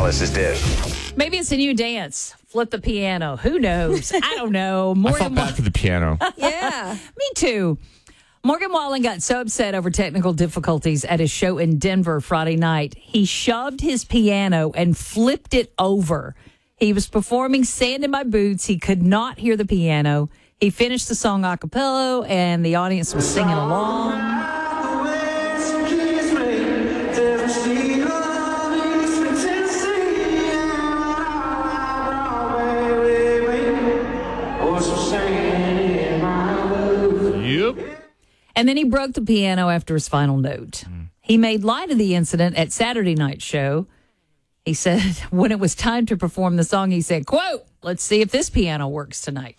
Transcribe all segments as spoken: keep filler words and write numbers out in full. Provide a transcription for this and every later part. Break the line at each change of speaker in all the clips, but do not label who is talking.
Alice's Dish.
Maybe it's a new dance. Flip the piano. Who knows? I don't know.
I
Morgan
felt bad for the piano.
Yeah.
Me too. Morgan Wallen got so upset over technical difficulties at his show in Denver Friday night, he shoved his piano and flipped it over. He was performing Sand in My Boots. He could not hear the piano. He finished the song a cappella, and the audience was singing along.
Yep.
And then he broke the piano after his final note. Mm. He made light of the incident at Saturday night's show. He said when it was time to perform the song, he said, quote, let's see if this piano works tonight.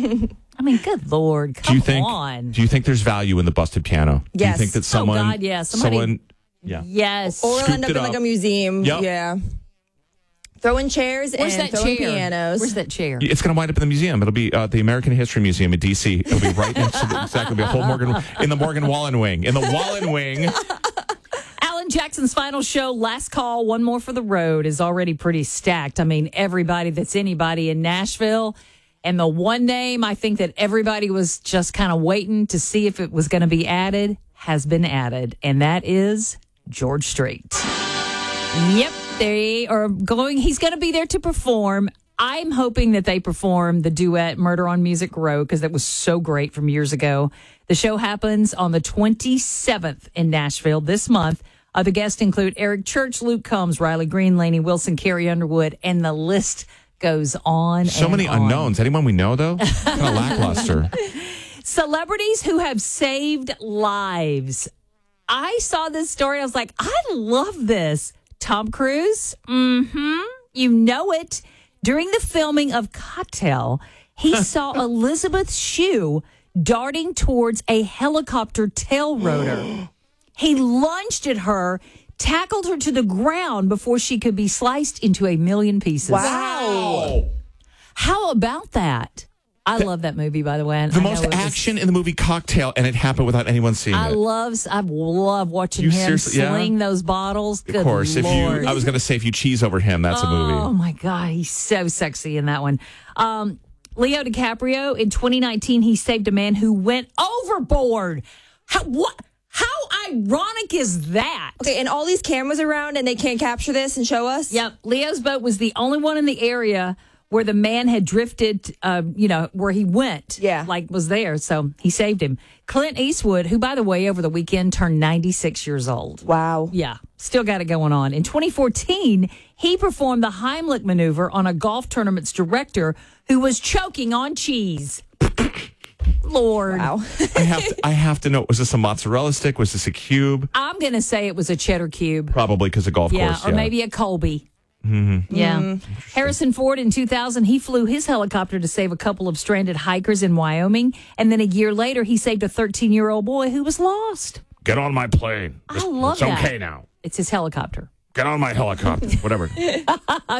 I mean, good Lord, come
do you think,
on.
Do you think there's value in the busted piano?
Yes.
Do you think that someone...
Oh, God, yeah. Somebody,
someone, yeah.
Yes.
Or it'll end up
Scooped
in
it
like
up.
a museum.
Yep.
Yeah. Throwing chairs
Where's
and
that
throwing
chair?
pianos.
Where's that chair?
It's going to wind up in the museum. It'll be uh, the American History Museum in D C It'll be right next to the, exactly the whole Morgan in the Morgan Wallen wing. In the Wallen wing.
Alan Jackson's final show, Last Call, One More for the Road, is already pretty stacked. I mean, everybody that's anybody in Nashville. And the one name I think that everybody was just kind of waiting to see if it was going to be added has been added. And that is George Strait. Yep, they are going. He's going to be there to perform. I'm hoping that they perform the duet Murder on Music Row because that was so great from years ago. The show happens on the twenty-seventh in Nashville this month. Other guests include Eric Church, Luke Combs, Riley Green, Lainey Wilson, Carrie Underwood, and the list goes on.
So
and
many
on.
unknowns. Anyone we know, though? Kind of lackluster.
Celebrities who have saved lives. I saw this story. I was like, I love this. Tom Cruise, mm-hmm, you know it. During the filming of Cocktail, he saw Elizabeth Shue darting towards a helicopter tail rotor. He lunged at her, tackled her to the ground before she could be sliced into a million pieces.
Wow.
How about that? I the, love that movie, by the way.
The
I
most
was,
action in the movie Cocktail, and it happened without anyone seeing
I
it.
love, I love watching
You
him
seriously- yeah?
sling those bottles. Good
Of course.
Lord.
If you, I was going to say, if you cheese over him, that's
oh,
a movie.
Oh, my God. He's so sexy in that one. Um, Leo DiCaprio, in twenty nineteen, he saved a man who went overboard. How, what? How ironic is that?
Okay, and all these cameras around and they can't capture this and show us?
Yep. Leo's boat was the only one in the area where the man had drifted, uh, you know, where he went.
Yeah.
Like was there. So he saved him. Clint Eastwood, who, by the way, over the weekend turned ninety-six years old.
Wow.
Yeah. Still got it going on. In twenty fourteen, he performed the Heimlich maneuver on a golf tournament's director who was choking on cheese. Lord.
Wow.
I have to, I have to know, was this a mozzarella stick? Was this a cube?
I'm going to say it was a cheddar cube.
Probably because of golf
Yeah,
course.
or
yeah.
maybe a Colby.
Mm-hmm.
Yeah.
Mm-hmm.
Harrison Ford in two thousand, he flew his helicopter to save a couple of stranded hikers in Wyoming. And then a year later, he saved a thirteen-year-old boy who was lost.
Get on my plane.
I love
it's
that.
okay now.
It's his helicopter.
Get on my helicopter. Whatever.